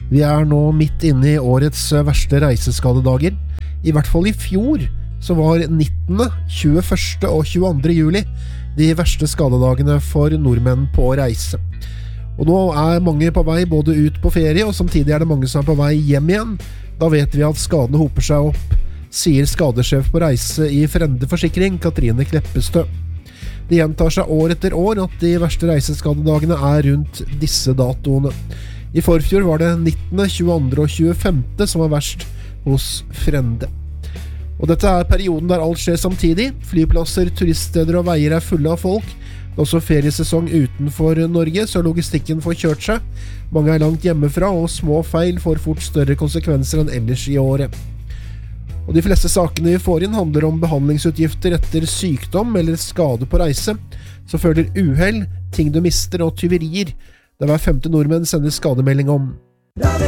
Vi nå midt inne i årets verste reiseskadedager. I hvert fall i fjor, så var 19., 21. og 22. juli de verste skadedagene for nordmenn på reise. Og nå mange på vei både ut på ferie, og samtidig det mange som på vei hjem igjen. Da vet vi at skadene hoper seg opp, sier skadesjef på reise i Frende Forsikring, Katrine Kleppestø. Det gjentar seg år etter år at de verste reiseskadedagene rundt disse datoene. I forfjor var det 19., 22. og 25. som var verst hos Frende. Og dette perioden der alt skjer samtidig. Flyplasser, turiststeder og veier fulle av folk. Det også feriesesong utenfor Norge, så logistikken får kjørt seg. Mange langt hjemmefra, og små feil får fort større konsekvenser enn ellers i året. Og de fleste sakene vi får inn handler om behandlingsutgifter etter sykdom eller skade på reise, så følger uhell, ting du mister og tyverier. Det hver 5. nordmenn sender skademelding om.